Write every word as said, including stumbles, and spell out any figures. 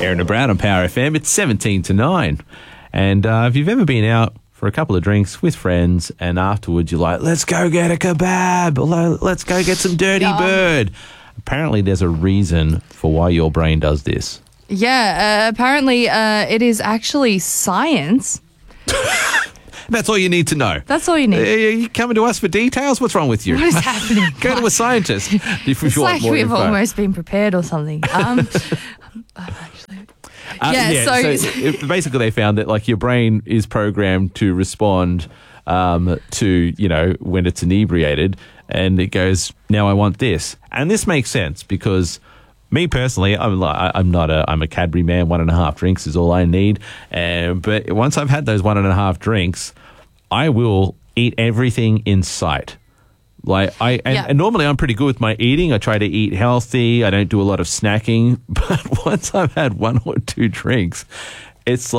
Darren and Brown on Power F M. It's seventeen to nine. And uh, if you've ever been out for a couple of drinks with friends and afterwards you're like, let's go get a kebab, or let's go get some dirty Yum. bird. Apparently there's a reason for why your brain does this. Yeah, uh, apparently uh, it is actually science. That's all you need to know. That's all you need. Uh, you coming to us for details? What's wrong with you? What is happening? Go to a scientist if It's you want like more we've info. almost been prepared or something. Um, actually, Uh, yeah, so- it- basically they found that like your brain is programmed to respond um, to, you know, when it's inebriated, and it goes, now I want this. And this makes sense because me personally, I'm like, I'm not a, I'm a Cadbury man. One and a half drinks is all I need. And, but once I've had those one and a half drinks, I will eat everything in sight. Like I and, Yeah. and normally I'm pretty good with my eating. I try to eat healthy. I don't do a lot of snacking. But once I've had one or two drinks, it's like